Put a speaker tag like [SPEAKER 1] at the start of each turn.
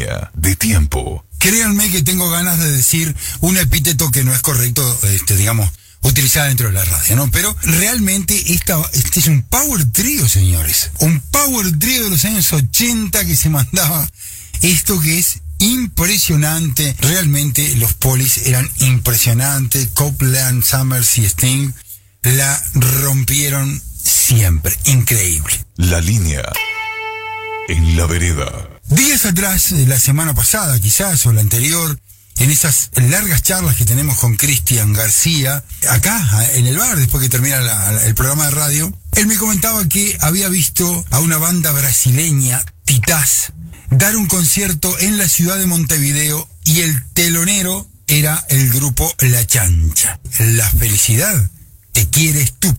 [SPEAKER 1] línea de tiempo.
[SPEAKER 2] Créanme que tengo ganas de decir un epíteto que no es correcto, digamos, utilizar dentro de la radio, ¿no? Pero realmente este es un power trio, señores. Un power trio de los años 80 que se mandaba esto que es impresionante. Realmente los Polis eran impresionantes. Copeland, Summers y Sting la rompieron siempre. Increíble.
[SPEAKER 1] La línea en la vereda.
[SPEAKER 2] Días atrás, la semana pasada quizás, o la anterior, en esas largas charlas que tenemos con Cristian García, acá en el bar, después que termina el programa de radio, él me comentaba que había visto a una banda brasileña, Titás, dar un concierto en la ciudad de Montevideo y el telonero era el grupo La Chancha. La felicidad te quiere estúpido.